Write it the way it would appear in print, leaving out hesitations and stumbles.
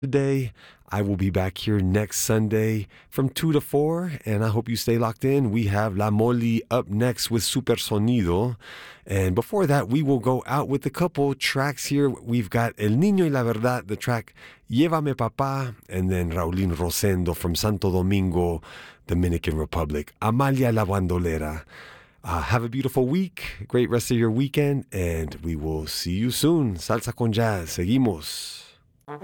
today. I will be back here next Sunday from 2 to 4, and I hope you stay locked in. We have La Moli up next with Super Sonido. And before that, we will go out with a couple tracks here. We've got El Niño y la Verdad, the track Llévame Papá, and then Raulín Rosendo from Santo Domingo, Dominican Republic, Amalia la Bandolera. Have a beautiful week, great rest of your weekend, and we will see you soon. Salsa con Jazz, seguimos.